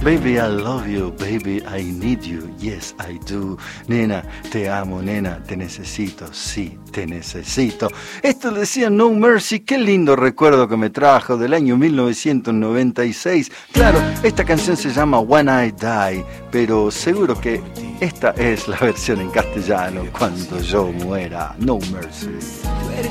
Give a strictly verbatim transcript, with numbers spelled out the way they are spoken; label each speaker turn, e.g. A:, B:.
A: Baby, I love you, baby, I need you, yes, I do. Nena, te amo, nena, te necesito, sí, te necesito. Esto le decía No Mercy, qué lindo recuerdo que me trajo del año mil novecientos noventa y seis. Claro, esta canción se llama When I Die, pero seguro que esta es la versión en castellano, Cuando yo muera. No Mercy.